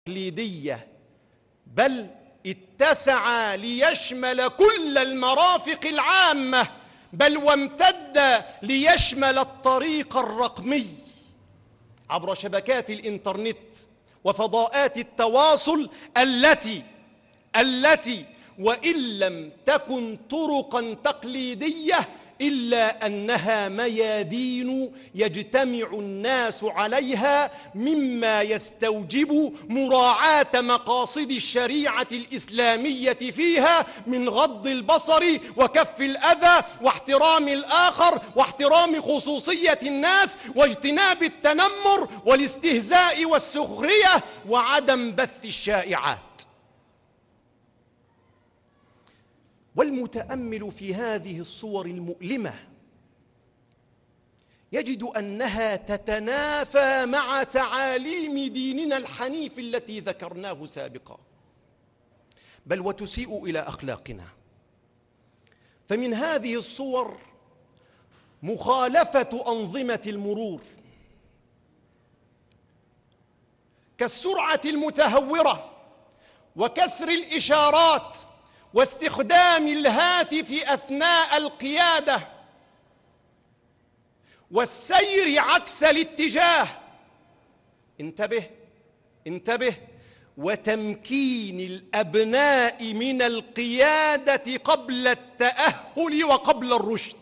تقليدية، بل اتسع ليشمل كل المرافق العامة، بل وامتد ليشمل الطريق الرقمي عبر شبكات الإنترنت وفضاءات التواصل التي وإن لم تكن طرقاً تقليدية إلا أنها ميادين يجتمع الناس عليها، مما يستوجب مراعاة مقاصد الشريعة الإسلامية فيها من غض البصر وكف الأذى واحترام الآخر واحترام خصوصية الناس واجتناب التنمر والاستهزاء والسخرية وعدم بث الشائعات. والمتأمل في هذه الصور المؤلمة يجد أنها تتنافى مع تعاليم ديننا الحنيف التي ذكرناه سابقا، بل وتسيء إلى أخلاقنا. فمن هذه الصور مخالفة أنظمة المرور كالسرعة المتهورة وكسر الإشارات واستخدام الهاتف أثناء القيادة والسير عكس الاتجاه. انتبه وتمكين الأبناء من القيادة قبل التأهل وقبل الرشد،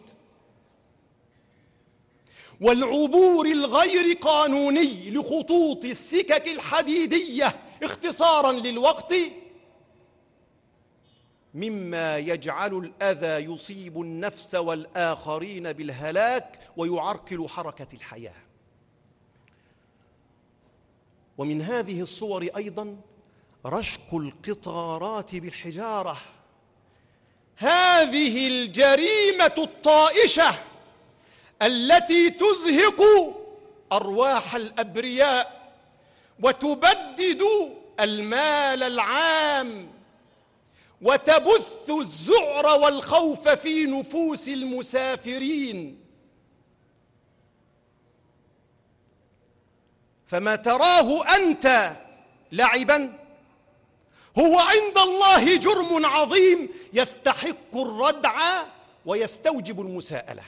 والعبور الغير قانوني لخطوط السكك الحديدية اختصاراً للوقت، مما يجعل الأذى يصيب النفس والآخرين بالهلاك ويعرقل حركة الحياة. ومن هذه الصور أيضاً رشق القطارات بالحجارة، هذه الجريمة الطائشة التي تزهق أرواح الأبرياء وتبدد المال العام وتبث الذعر والخوف في نفوس المسافرين. فما تراه أنت لعباً هو عند الله جرم عظيم يستحق الردع ويستوجب المساءلة.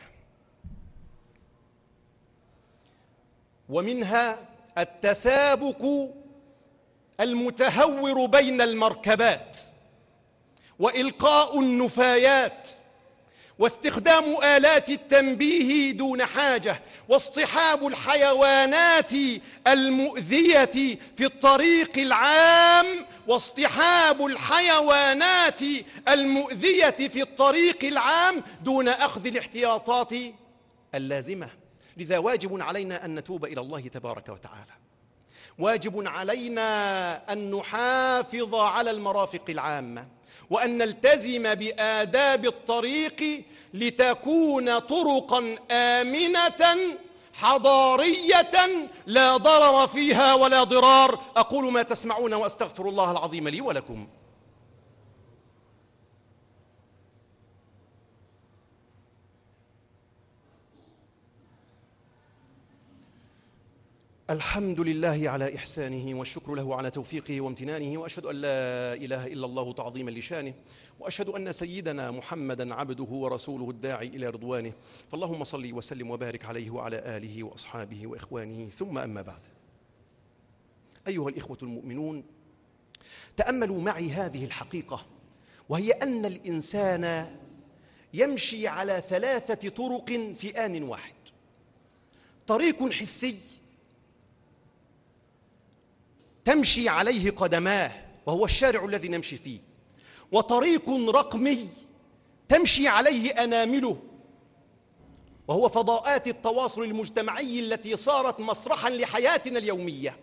ومنها التسابق المتهور بين المركبات وإلقاء النفايات واستخدام آلات التنبيه دون حاجة واصطحاب الحيوانات المؤذية في الطريق العام دون أخذ الاحتياطات اللازمة. لذا واجب علينا أن نتوب إلى الله تبارك وتعالى، واجب علينا أن نحافظ على المرافق العامة وأن نلتزم بآداب الطريق لتكون طرقاً آمنة حضارية لا ضرر فيها ولا ضرار. أقول ما تسمعون وأستغفر الله العظيم لي ولكم. الحمد لله على إحسانه والشكر له على توفيقه وامتنانه، وأشهد أن لا إله إلا الله تعظيما لشانه، وأشهد أن سيدنا محمدًا عبده ورسوله الداعي إلى رضوانه. فاللهم صل وسلم وبارك عليه وعلى آله وأصحابه وإخوانه، ثم أما بعد. أيها الإخوة المؤمنون، تأملوا معي هذه الحقيقة، وهي أن الإنسان يمشي على 3 طرق في آن واحد: طريق حسي تمشي عليه قدماه وهو الشارع الذي نمشي فيه، وطريق رقمي تمشي عليه أنامله وهو فضاءات التواصل المجتمعي التي صارت مسرحاً لحياتنا اليومية،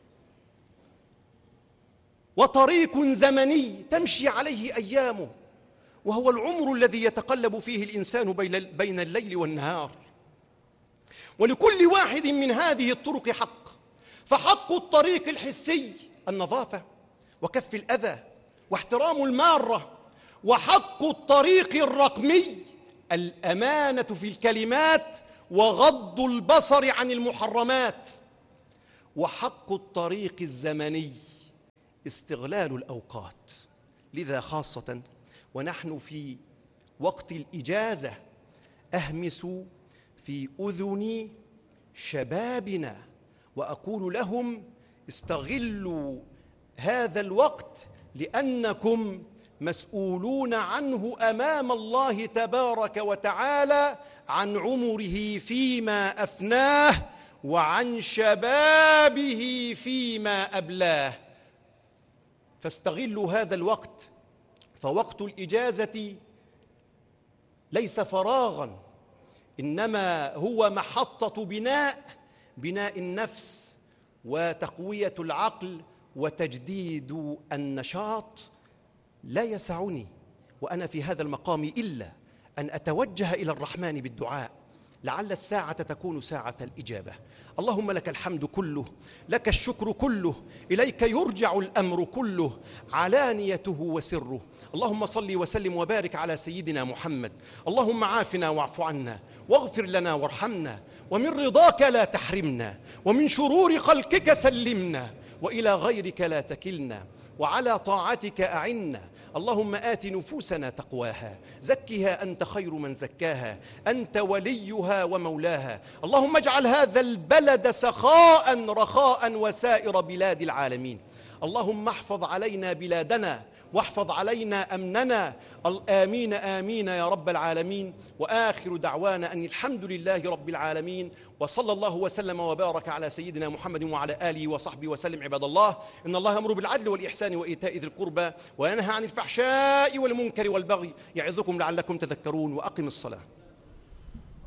وطريق زمني تمشي عليه أيامه وهو العمر الذي يتقلب فيه الإنسان بين الليل والنهار. ولكل واحد من هذه الطرق حق، فحق الطريق الحسي النظافة وكف الأذى واحترام المارة، وحق الطريق الرقمي الأمانة في الكلمات وغض البصر عن المحرمات، وحق الطريق الزمني استغلال الأوقات. لذا خاصة ونحن في وقت الإجازة أهمس في أذن شبابنا وأقول لهم: استغلوا هذا الوقت لأنكم مسؤولون عنه أمام الله تبارك وتعالى، عن عمره فيما أفناه وعن شبابه فيما أبلاه. فاستغلوا هذا الوقت، فوقت الإجازة ليس فراغاً، إنما هو محطة بناء النفس وتقوية العقل وتجديد النشاط. لا يسعني وأنا في هذا المقام إلا أن أتوجه إلى الرحمن بالدعاء، لعل الساعة تكون ساعة الإجابة. اللهم لك الحمد كله، لك الشكر كله، إليك يرجع الأمر كله، علانيته وسره. اللهم صل وسلم وبارك على سيدنا محمد. اللهم عافنا واعف عنا، واغفر لنا وارحمنا، ومن رضاك لا تحرمنا، ومن شرور خلقك سلمنا، وإلى غيرك لا تكلنا، وعلى طاعتك أعنا. اللهم آت نفوسنا تقواها، زكها أنت خير من زكاها، أنت وليها ومولاها. اللهم اجعل هذا البلد سخاء رخاء وسائر بلاد العالمين. اللهم احفظ علينا بلادنا واحفظ علينا أمننا. آمين آمين يا رب العالمين. وآخر دعوانا أن الحمد لله رب العالمين، وصلى الله وسلم وبارك على سيدنا محمد وعلى آله وصحبه وسلم. عباد الله، إن الله يأمر بالعدل والإحسان وإيتاء ذي القربى وينهى عن الفحشاء والمنكر والبغي، يعظكم لعلكم تذكرون. وأقم الصلاة.